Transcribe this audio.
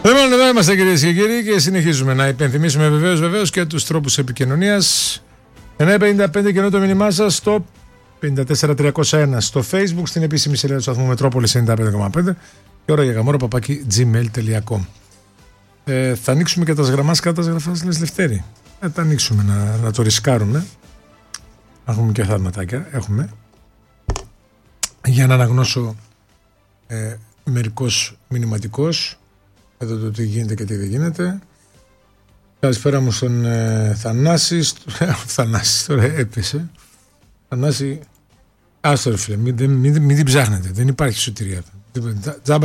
Λοιπόν, εδώ είμαστε κυρίες και κύριοι και συνεχίζουμε να υπενθυμίσουμε βεβαίως και τους τρόπους επικοινωνίας. 955 και ενώ το μήνυμά σας στο 54301 στο Facebook, στην επίσημη σελίδα του σταθμού Μετρόπολης 95,5 και ώρα για γαμόρο @gmail.com. Θα ανοίξουμε και τα γραμμάς κατά τα γραφάς λες Λευτέρη. Θα τα ανοίξουμε να το ρισκάρουμε. Έχουμε και θαυματάκια. Έχουμε. Για να αναγνώσω μερικός μηνυματικός. Εδώ το τι γίνεται και τι δεν γίνεται. Καλησπέρα μου στον Θανάση. Θανάση τώρα έπεσε. Θανάση. Άστο ρε φίλε, μην την ψάχνετε. Δεν υπάρχει σωτηρία. Τζάμπα